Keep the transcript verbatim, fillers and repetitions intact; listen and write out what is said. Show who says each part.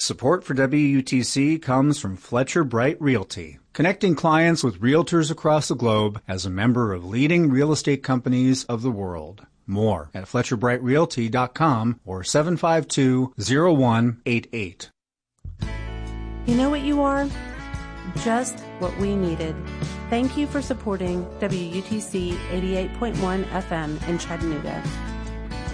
Speaker 1: Support for W U T C comes from Fletcher Bright Realty, connecting clients with realtors across the globe as a member of leading real estate companies of the world. More at fletcher bright realty dot com or seven five two, zero one eight eight.
Speaker 2: You know what you are? Just what we needed. Thank you for supporting W U T C eighty-eight point one F M in Chattanooga.